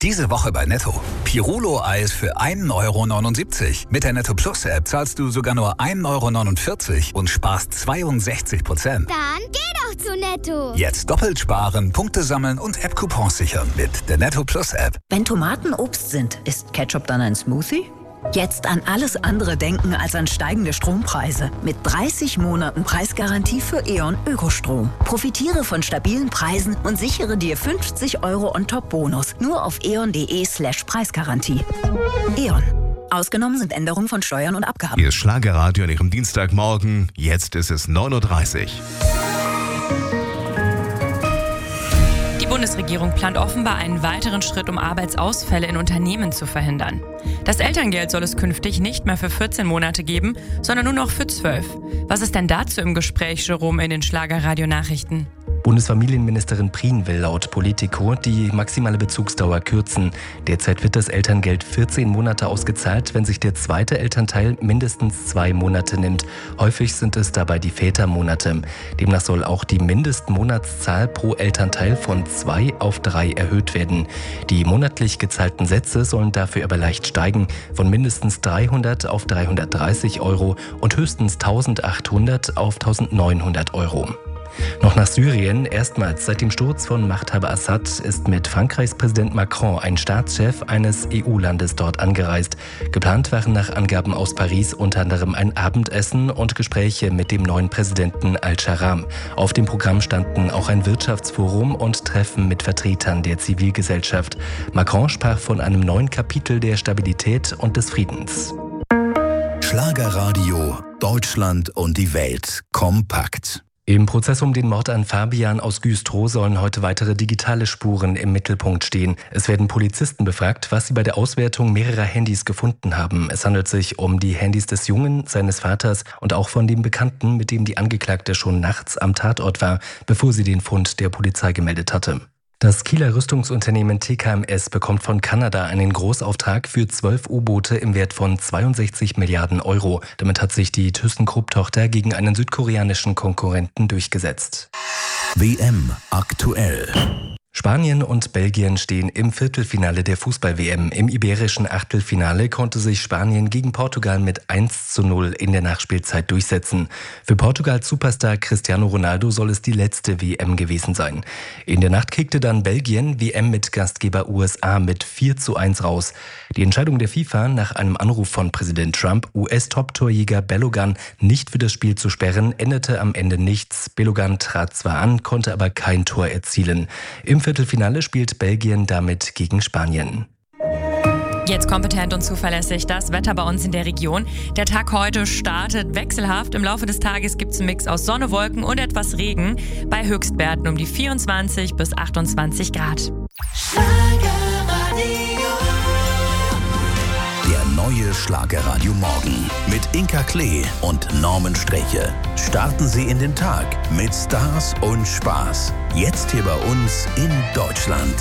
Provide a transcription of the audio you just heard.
Diese Woche bei Netto. Pirulo-Eis für 1,79 €. Mit der Netto Plus App zahlst du sogar nur 1,49 € und sparst 62%. Dann geh doch zu Netto. Jetzt doppelt sparen, Punkte sammeln und App-Coupons sichern mit der Netto Plus App. Wenn Tomaten Obst sind, ist Ketchup dann ein Smoothie? Jetzt an alles andere denken als an steigende Strompreise. Mit 30 Monaten Preisgarantie für E.ON Ökostrom. Profitiere von stabilen Preisen und sichere dir 50 € on-top-Bonus. Nur auf eon.de/Preisgarantie. E.ON. Ausgenommen sind Änderungen von Steuern und Abgaben. Hier ist Schlagerradio an Ihrem Dienstagmorgen. Jetzt ist es 9:30 Uhr. Die Bundesregierung plant offenbar einen weiteren Schritt, um Arbeitsausfälle in Unternehmen zu verhindern. Das Elterngeld soll es künftig nicht mehr für 14 Monate geben, sondern nur noch für 12. Was ist denn dazu im Gespräch, Jerome, in den Schlagerradio-Nachrichten? Bundesfamilienministerin Prien will laut Politico die maximale Bezugsdauer kürzen. Derzeit wird das Elterngeld 14 Monate ausgezahlt, wenn sich der zweite Elternteil mindestens 2 Monate nimmt. Häufig sind es dabei die Vätermonate. Demnach soll auch die Mindestmonatszahl pro Elternteil von 2 auf 3 erhöht werden. Die monatlich gezahlten Sätze sollen dafür aber leicht steigen, von mindestens 300 auf 330 € und höchstens 1.800 auf 1.900 €. Noch nach Syrien. Erstmals seit dem Sturz von Machthaber Assad ist mit Frankreichs Präsident Macron ein Staatschef eines EU-Landes dort angereist. Geplant waren nach Angaben aus Paris unter anderem ein Abendessen und Gespräche mit dem neuen Präsidenten Al-Sharam. Auf dem Programm standen auch ein Wirtschaftsforum und Treffen mit Vertretern der Zivilgesellschaft. Macron sprach von einem neuen Kapitel der Stabilität und des Friedens. Schlagerradio, Deutschland und die Welt kompakt. Im Prozess um den Mord an Fabian aus Güstrow sollen heute weitere digitale Spuren im Mittelpunkt stehen. Es werden Polizisten befragt, was sie bei der Auswertung mehrerer Handys gefunden haben. Es handelt sich um die Handys des Jungen, seines Vaters und auch von dem Bekannten, mit dem die Angeklagte schon nachts am Tatort war, bevor sie den Fund der Polizei gemeldet hatte. Das Kieler Rüstungsunternehmen TKMS bekommt von Kanada einen Großauftrag für 12 U-Boote im Wert von 62 Milliarden €. Damit hat sich die ThyssenKrupp-Tochter gegen einen südkoreanischen Konkurrenten durchgesetzt. WM aktuell. Spanien und Belgien stehen im Viertelfinale der Fußball-WM. Im iberischen Achtelfinale konnte sich Spanien gegen Portugal mit 1:0 in der Nachspielzeit durchsetzen. Für Portugals Superstar Cristiano Ronaldo soll es die letzte WM gewesen sein. In der Nacht kickte dann Belgien WM mit Gastgeber USA mit 4:1 raus. Die Entscheidung der FIFA, nach einem Anruf von Präsident Trump US-Top-Torjäger Belogan nicht für das Spiel zu sperren, änderte am Ende nichts. Belogan trat zwar an, konnte aber kein Tor erzielen. Im Viertelfinale spielt Belgien damit gegen Spanien. Jetzt kompetent und zuverlässig das Wetter bei uns in der Region. Der Tag heute startet wechselhaft. Im Laufe des Tages gibt es einen Mix aus Sonne, Wolken und etwas Regen. Bei Höchstwerten um die 24 bis 28 Grad. Der neue Schlagerradio Morgen mit Inka Klee und Norman Sträche. Starten Sie in den Tag mit Stars und Spaß. Jetzt hier bei uns in Deutschland.